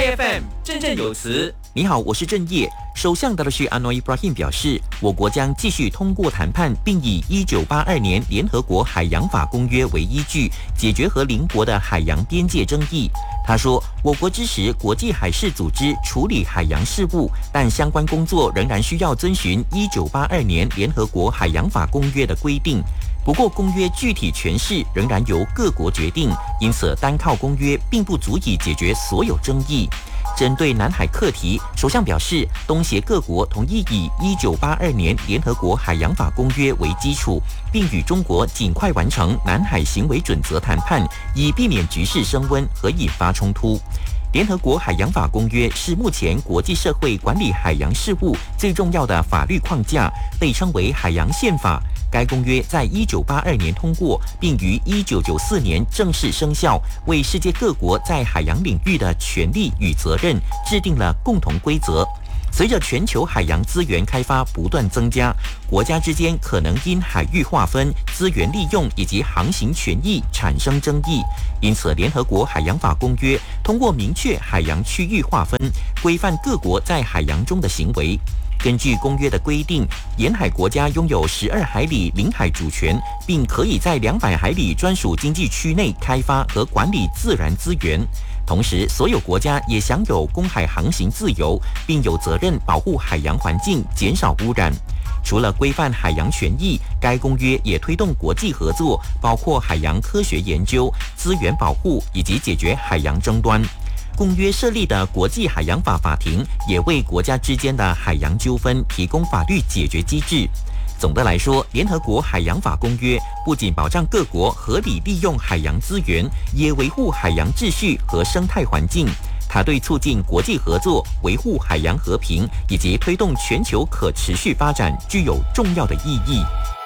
AiFM 振振有词。 你好，我是郑业。首相达鲁什安诺伊布拉辛表示，我国将继续通过谈判，并以1982年联合国海洋法公约为依据，解决和邻国的海洋边界争议。他说，我国支持国际海事组织处理海洋事务，但相关工作仍然需要遵循1982年联合国海洋法公约的规定。不过，公约具体诠释仍然由各国决定，因此单靠公约并不足以解决所有争议。针对南海课题，首相表示，东协各国同意以1982年联合国海洋法公约为基础，并与中国尽快完成南海行为准则谈判，以避免局势升温和引发冲突。联合国海洋法公约是目前国际社会管理海洋事务最重要的法律框架，被称为海洋宪法。该公约在1982年通过，并于1994年正式生效，为世界各国在海洋领域的权利与责任制定了共同规则。随着全球海洋资源开发不断增加，国家之间可能因海域划分、资源利用以及航行权益产生争议。因此，联合国海洋法公约通过明确海洋区域划分，规范各国在海洋中的行为。根据公约的规定，沿海国家拥有12海里领海主权，并可以在200海里专属经济区内开发和管理自然资源。同时，所有国家也享有公海航行自由，并有责任保护海洋环境，减少污染。除了规范海洋权益，该公约也推动国际合作，包括海洋科学研究、资源保护以及解决海洋争端。公约设立的国际海洋法法庭也为国家之间的海洋纠纷提供法律解决机制。总的来说，联合国海洋法公约不仅保障各国合理利用海洋资源，也维护海洋秩序和生态环境。它对促进国际合作、维护海洋和平以及推动全球可持续发展具有重要的意义。